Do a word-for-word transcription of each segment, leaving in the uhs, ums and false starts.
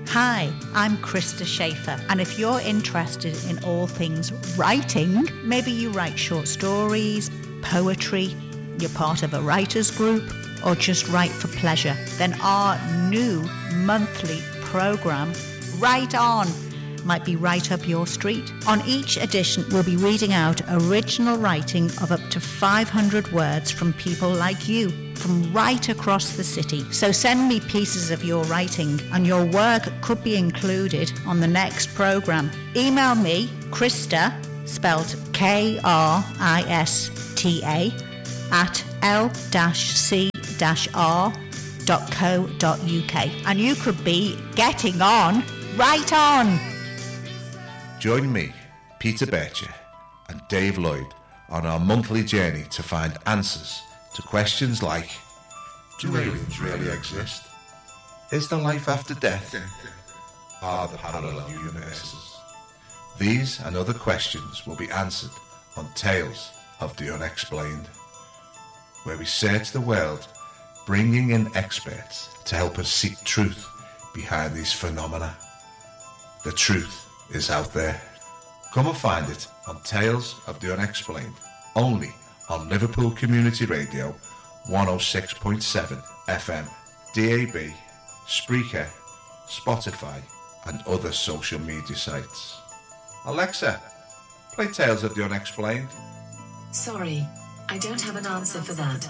Hi, I'm Krista Schaefer, and if you're interested in all things writing, maybe you write short stories, poetry, you're part of a writers group, or just write for pleasure, then our new monthly programme, Write On, might be right up your street. On each edition, we'll be reading out original writing of up to five hundred words from people like you, from right across the city. So send me pieces of your writing, and your work could be included on the next programme. Email me, Krista, spelled K R I S T A, at l c r dot co dot u k, and you could be getting on right on. Join me, Peter Bircher, and Dave Lloyd on our monthly journey to find answers to questions like: do aliens really exist? Is there life after death? Are there parallel universes? These and other questions will be answered on Tales of the Unexplained, where we search the world, bringing in experts to help us seek truth behind these phenomena. The truth is out there. Come and find it on Tales of the Unexplained, only on Liverpool Community Radio one oh six point seven F M, D A B, Spreaker, Spotify, and other social media sites. Alexa, play Tales of the Unexplained. Sorry, I don't have an answer for that.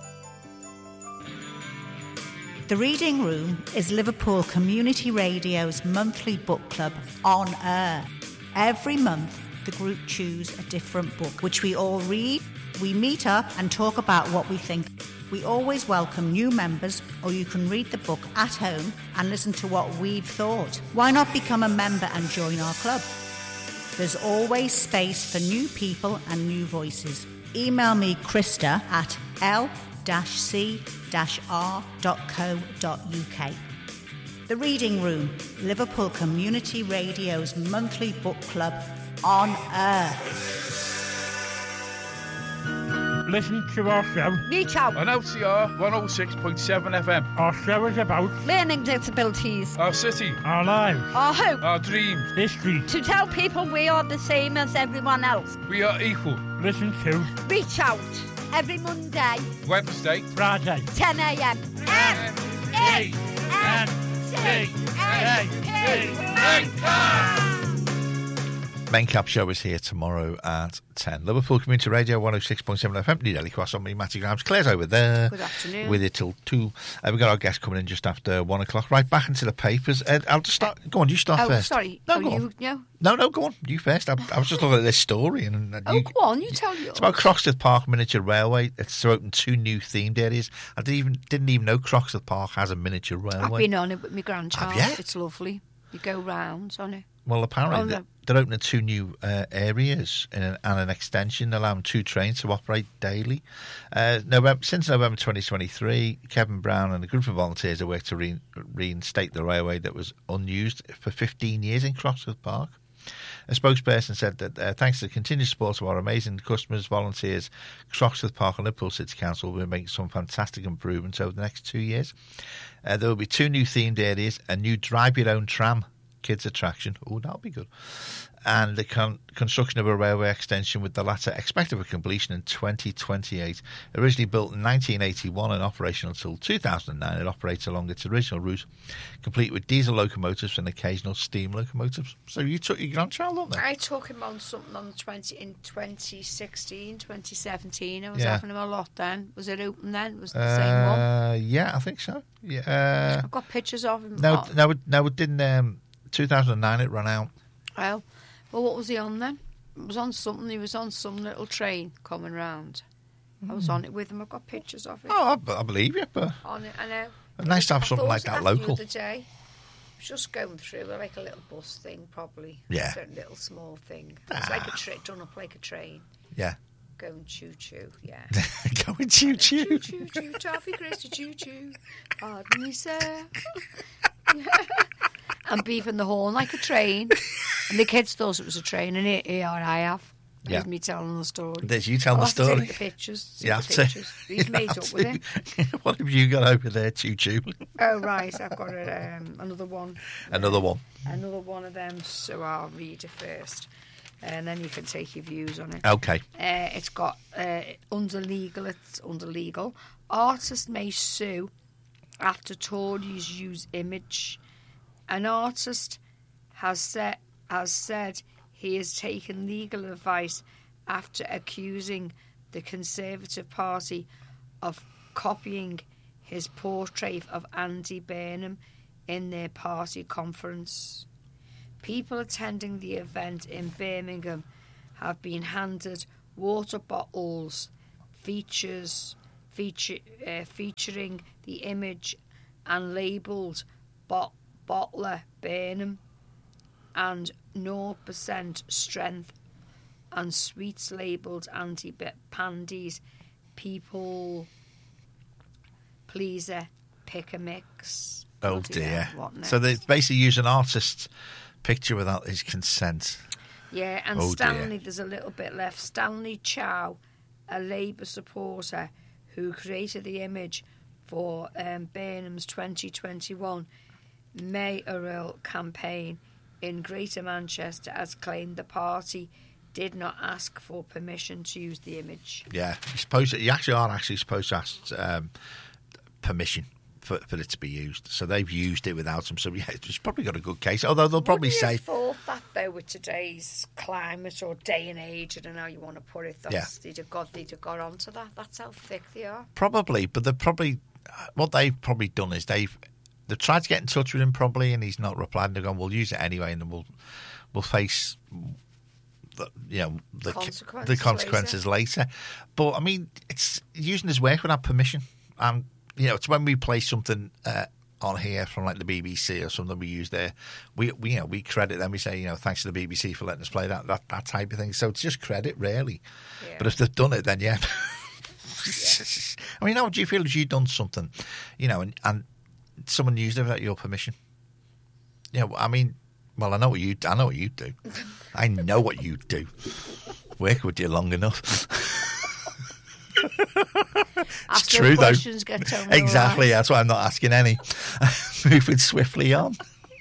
The Reading Room is Liverpool Community Radio's monthly book club on air. Every month, the group choose a different book, which we all read. We meet up and talk about what we think. We always welcome new members, or you can read the book at home and listen to what we've thought. Why not become a member and join our club? There's always space for new people and new voices. Email me, Krista, at l c r dot co dot u k. The Reading Room, Liverpool Community Radio's monthly book club on air. Listen to our show. Reach out. On L C R one oh six point seven F M. Our show is about learning disabilities, our city, our lives, our hope, our dreams, history. To tell people we are the same as everyone else. We are equal. Listen to Reach Out every Monday, Wednesday, Friday, ten a m. M E N C A P. Maincap show is here tomorrow at ten. Liverpool Community Radio one oh six point seven F M. New Delhi Cross on me, Matty Grams. Claire's over there. Good afternoon. With it till two. Uh, we've got our guest coming in just after one o'clock. Right, back into the papers. Uh, I'll just start. Go on, you start oh, first. Oh, sorry. No, oh, go you, on. No. no, no, go on. You first. I, I was just looking at this story. and, and Oh, you, go on. You tell you. It's about Croxteth Park Miniature Railway. It's to open two new themed areas. I didn't even, didn't even know Croxteth Park has a miniature railway. I've been on it with my grandchild. Have you? It's lovely. You go round on it. Well, apparently Oh, no. they're, they're opening two new uh, areas in an, and an extension, allowing two trains to operate daily. Uh, November, since November twenty twenty-three, Kevin Brown and a group of volunteers have worked to re- reinstate the railway that was unused for fifteen years in Croxteth Park. A spokesperson said that uh, thanks to the continued support of our amazing customers, volunteers, Croxteth Park and Liverpool City Council will be making some fantastic improvements over the next two years. Uh, there will be two new themed areas, a new drive-your-own tram kids attraction. Oh, that'll be good. And the con- construction of a railway extension, with the latter expected for completion in twenty twenty-eight. Originally built in nineteen eighty-one and operational until two thousand nine, it operates along its original route, complete with diesel locomotives and occasional steam locomotives. So you took your grandchild on there? I took him on something on the twenty in twenty sixteen, twenty seventeen. I was Yeah. having him a lot then. Was it open then? Was it the uh, same one? Yeah, I think so. Yeah. Uh, I've got pictures of him. no, Oh, no, it- no, it didn't. Um, two thousand nine, it ran out. well, well, what was he on then? It was on something. He was on some little train coming round. I was on it with him. I've got pictures of it. Oh, I, I believe you, but On it, I know. nice to have I something thought like that of local. The other day. I was just going through like a little bus thing, probably. Yeah. A certain little small thing. It's like a train, done up like a train. Yeah. Going choo choo, yeah. Going choo choo. Choo choo choo, toffee crisp choo choo. Pardon me, sir. I'm beeping the horn like a train, and the kids thought it was a train, and here, here I have. Yeah. There's me telling the story. There's you telling I'll the have to story. take the pictures. See You the have to. pictures. He's You made have up with to. it. What have you got over there, Choo Choo? Oh, right. I've got a, um, another one. Another one. Another one of them. So I'll read it first. And then you can take your views on it. Okay. Uh, it's got uh, under legal. It's under legal. Artist may sue after Tories use image. An artist has said has said he has taken legal advice after accusing the Conservative Party of copying his portrait of Andy Burnham in their party conference. People attending the event in Birmingham have been handed water bottles features feature, uh, featuring the image and labelled bot, Bottler Burnham and zero percent strength, and sweets labelled anti-pandies, people pleaser, pick a mix. Oh What do you dear. know? What next? So they basically use an artist's picture without his consent. Yeah, and Oh, dear. Stanley, there's a little bit left. Stanley Chow, a Labour supporter who created the image for um, Burnham's twenty twenty-one mayoral campaign in Greater Manchester, has claimed the party did not ask for permission to use the image. Yeah, you're supposed to, you actually are actually supposed to ask um, permission for, for it to be used. So they've used it without them. So yeah, it's probably got a good case. Although they'll probably Wouldn't say, you have thought that though with today's climate or day and age, I don't know how you want to put it, that's, Yeah. they'd have got they'd have got onto that. That's how thick they are. probably, but they're probably what they've probably done is they've they've tried to get in touch with him probably, and he's not replied. And they've gone, "We'll use it anyway, and then we'll we'll face." The, you know the Consequences the consequences later. But I mean, it's using his work without permission, and you know, it's when we play something uh, on here from like the B B C or something we use there. We, we you know we credit them. We say, you know, thanks to the B B C for letting us play that that, that type of thing. So it's just credit, really. Yeah. But if they've done it, then yeah. I mean, how would you feel if you'd done something, you know, and, and someone used it without your permission? You know, I mean. Well, I know what you. I know what you do. I know what you do. Work with you long enough. It's Ask true no though. questions, get told no Exactly. lies. That's why I'm not asking any. Moving swiftly on.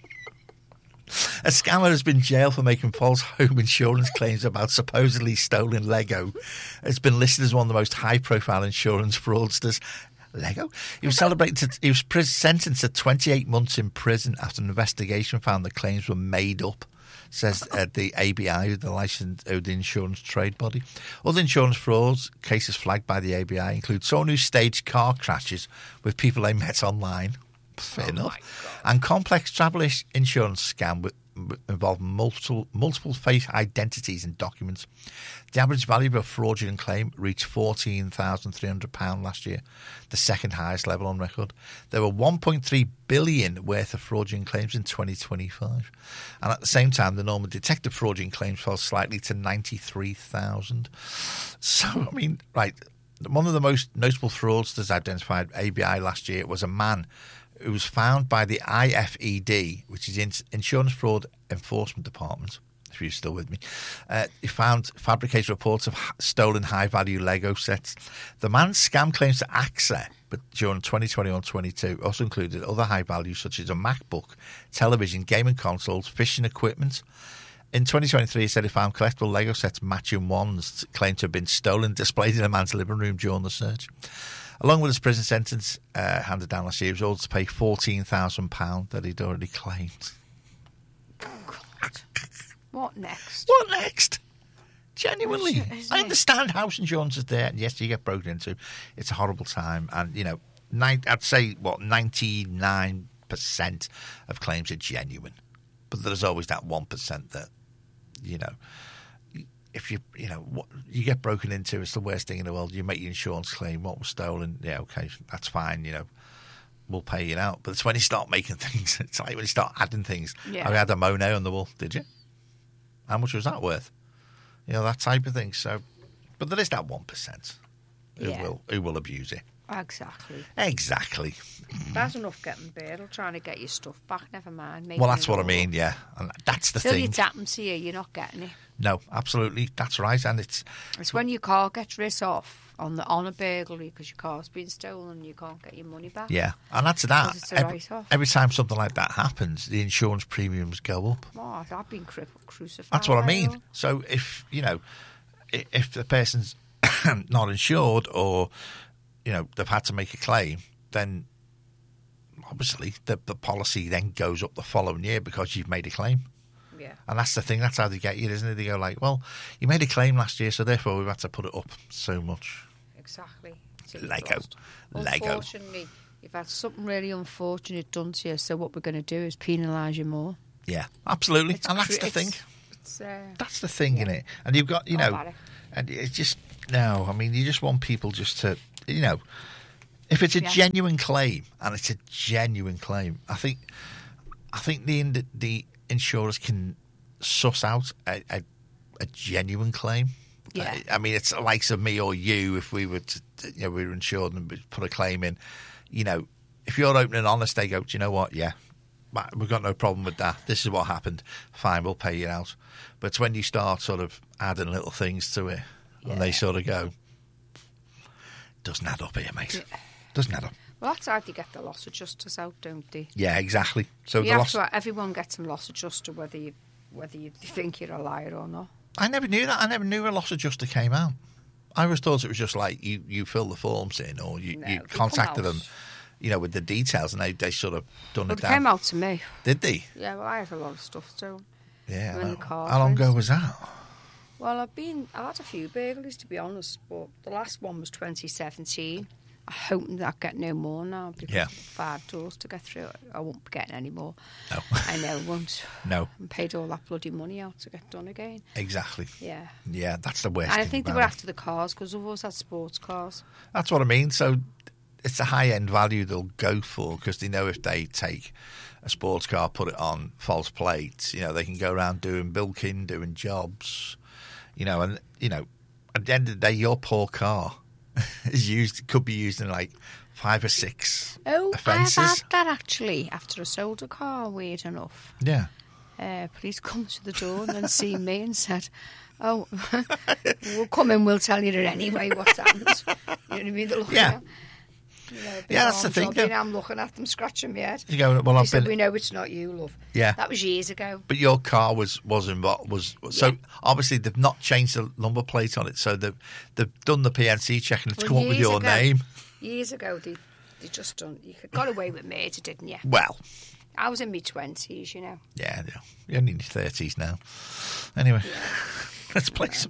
A scammer has been jailed for making false home insurance claims about supposedly stolen Lego. It's been listed as one of the most high-profile insurance fraudsters. Lego. He was celebrated. He was sentenced to twenty-eight months in prison after an investigation found the claims were made up. Says uh, the A B I, the licensed uh, the insurance trade body. Other insurance frauds cases flagged by the A B I include someone who staged car crashes with people they met online. Fair Oh enough. And complex travel ish- insurance scam with, with involving multiple multiple fake identities and documents. The average value of a fraudulent claim reached fourteen thousand three hundred pounds last year, the second highest level on record. There were one point three billion dollars worth of fraudulent claims in twenty twenty-five. And at the same time, the normal detected fraudulent claims fell slightly to ninety-three thousand. So, I mean, right, one of the most notable fraudsters identified by A B I last year was a man who was found by the I F E D, which is in Insurance Fraud Enforcement Department, if you're still with me. Uh, he found fabricated reports of h- stolen high-value Lego sets. The man's scam claims to AXA, but during twenty twenty-one twenty-two, also included other high values such as a MacBook, television, gaming consoles, fishing equipment. In twenty twenty-three, he said he found collectible Lego sets matching ones claimed to have been stolen, displayed in a man's living room during the search. Along with his prison sentence uh, handed down last year, he was ordered to pay fourteen thousand pounds that he'd already claimed. What next? What next? Genuinely. Isn't it? I understand house insurance is there, and yes, you get broken into. It's a horrible time. And, you know, nine, I'd say, what, ninety-nine percent of claims are genuine. But there's always that one percent that, you know, if you, you know, what you get broken into, it's the worst thing in the world. You make your insurance claim, what was stolen, yeah, okay, that's fine, you know, we'll pay it out. But it's when you start making things, it's like when you start adding things. Yeah. I had a Monet on the wall, did you? How much was that worth? You know, that type of thing. So, but there is that one percent who Yeah. will who will abuse it. Exactly. Exactly. That's enough getting burgled, trying to get your stuff back, never mind. making Well, that's it what I all mean, up. yeah. And that's the Till thing. it's happened to you, you're not getting it. No, absolutely. That's right. And it's, It's when your car gets writ off on the on a burglary because your car's been stolen and you can't get your money back. yeah. And that's that. Because it's a Every, write-off. every time something like that happens, the insurance premiums go up. Oh, I've been crippled, crucified. That's what I by it mean. all. So if, you know, i- if the person's not insured or, you know, they've had to make a claim, then obviously the, the policy then goes up the following year because you've made a claim. Yeah. And that's the thing. That's how they get you, isn't it? They go like, well, you made a claim last year, so therefore we've had to put it up so much. Exactly. So you've Lego. lost. Lego. Unfortunately, you've had something really unfortunate done to you, so what we're going to do is penalise you more. Yeah, absolutely. It's and that's cr- the thing. it's- It's, uh, That's the thing, innit? And you've got, you All know, about it. and it's just, no, I mean, you just want people just to, you know, if it's a Yeah. genuine claim, and it's a genuine claim, I think, I think the the insurers can suss out a, a, a genuine claim. Yeah. I, I mean, it's the likes of me or you, if we were to, you know, we were insured and we put a claim in, you know, if you're open and honest, they go, do you know what? Yeah, we've got no problem with that. This is what happened. Fine, we'll pay you out. But it's when you start sort of adding little things to it, and they sort of go, doesn't add up here, mate. Yeah. Doesn't add up. well, that's how they get the loss adjusters out, don't they? Yeah, exactly. So you the have loss. to, everyone gets a loss adjuster, whether you whether you think you're a liar or not. I never knew that. I never knew a loss adjuster came out. I always thought it was just like you, you fill the forms in, or you, No, you they contacted come out. them, you know, with the details, and they, they sort of done But it it down. came out to me. Did they? Yeah, well, I have a lot of stuff too. Yeah. In the How- car, How long for ago was that? Well, I've been, I've had a few burglaries, to be honest, but the last one was twenty seventeen. I hope that I get no more now because Yeah. five doors to get through. I won't be getting any more. No. I know, won't. No. And paid all that bloody money out to get done again. Exactly. Yeah. Yeah, that's the worst And I thing think they about were it. after the cars because we've always had sports cars. That's what I mean. So it's a high end value they'll go for because they know if they take a sports car, put it on false plates, you know, they can go around doing bilking, doing jobs, you know, and, you know, at the end of the day, your poor car is used, could be used in like five or six Oh, offences. I've had that actually after I sold a car, weird enough. Yeah. Uh, police come to the door and then seen me and said, oh, we'll come in, we'll tell you that anyway what's happened. You know what I mean? They're looking Yeah. at, you know, big Yeah, that's the arms thing, up, and though. I'm looking at them, scratching my head. You go, well, They I've said, been. we know it's not you, love. Yeah. That was years ago. But your car was was involved. Was so Yeah. obviously they've not changed the number plate on it, so they've they've done the P N C check and it's Well, come up with years your ago- name. Years ago, they, they just done, you got away with murder, didn't you? Well, I was in my twenties, you know. yeah, yeah. You're only in your thirties now. Anyway, let's play some.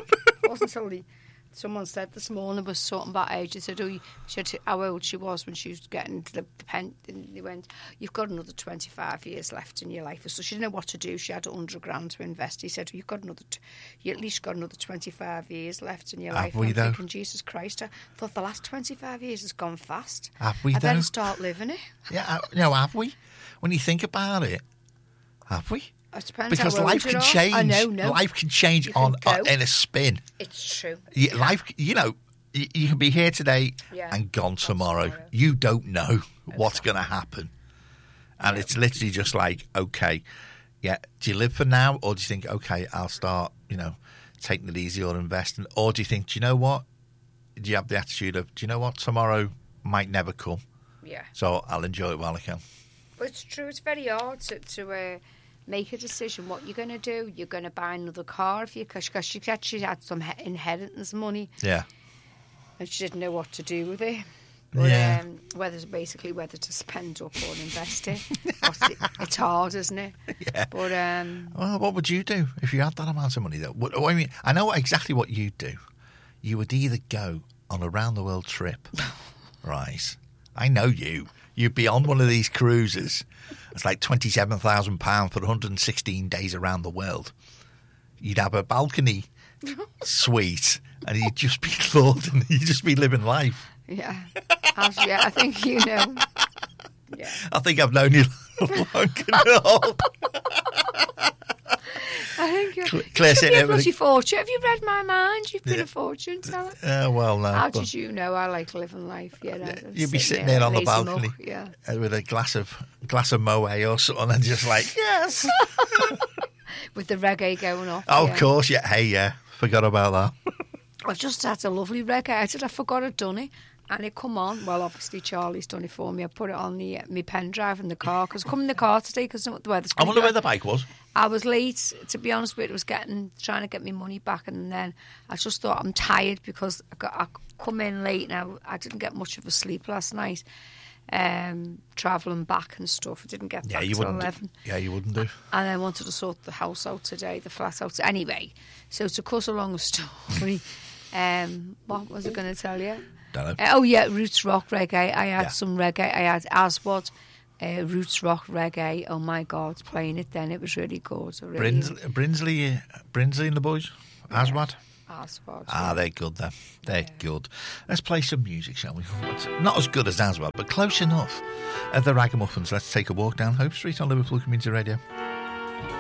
It wasn't until the, someone said this morning was something about age. They said, oh, you- she had to, how old she was when she was getting to the, the pen. And they went, you've got another twenty-five years left in your life. So she didn't know what to do. She had one hundred grand to invest. He said, you've got another, t- you at least got another twenty-five years left in your Have life. we, I'm though? thinking, Jesus Christ, I thought the last twenty-five years has gone fast. Have we, I better though? start living it. Yeah, uh, no, have we? When you think about it, have we? It depends Because how old life you can are. change. I know, no. Life can change You can on, go. on in a spin. It's true. You, life, you know, you, you can be here today Yeah. and gone tomorrow. tomorrow. You don't know what's going to happen, and it's literally just like, okay, yeah. Do you live for now, or do you think, okay, I'll start, you know, taking it easy or investing, or do you think, do you know what? Do you have the attitude of, do you know what? Tomorrow might never come, Yeah. so I'll enjoy it while I can. But it's true, it's very hard to, to uh, make a decision what you're going to do. You're going to buy another car if you, because she actually had some he- inheritance money Yeah, and she didn't know what to do with it. But, Yeah. um, whether basically whether to spend up or invest it. What's it. It's hard, isn't it? Yeah. But um, Well, what would you do if you had that amount of money, though? What, I mean, I know exactly what you'd do. You would either go on a round-the-world trip, right? I know you. You'd be on one of these cruises. It's like twenty-seven thousand pounds for one hundred sixteen days around the world. You'd have a balcony suite, and you'd just be Lord, and you'd just be living life. yeah, As, yeah, I think you know. Yeah. I think I've known you long enough. I Thank you. Cl- Claire Should sitting be a there with bloody a- fortune. Have you read my mind? You've been Yeah. a fortune teller. Uh, well, no. How but did you know I like living life? Yeah, Yeah, I'm you'd be sitting there on the lazy balcony. muck, Yeah. uh, with a glass of glass of Moe or something, and just like, yes. With the reggae going off. Oh, yeah. of course, yeah. Hey, yeah. Forgot about that. I've just had a lovely reggae. I said I forgot I'd done it. And it come on. Well, obviously, Charlie's done it for me. I put it on the uh, my pen drive in the car because I come in the car today because the weather's I wonder where the bike was. I was late, to be honest with you. It was getting trying to get my money back, and then I just thought I'm tired because I got I come in late now. I didn't get much of a sleep last night, um, travelling back and stuff. I didn't get Yeah, back you till wouldn't. eleven. Do. Yeah, you wouldn't do. And I wanted to sort the house out today, the flat out. Anyway, so to cut a long story, um, what was I going to tell you? Don't know. Uh, oh yeah, roots rock reggae. I had Yeah. some reggae. I had Aswad, uh, roots rock reggae. Oh my God, playing it then it was really good. I really Brins- Brinsley, uh, Brinsley and the boys. Aswad. Aswad. Ah, they're good then. They're good. Let's play some music, shall we? It's not as good as Aswad, but close enough. At the Ragamuffins, let's take a walk down Hope Street on Liverpool Community Radio.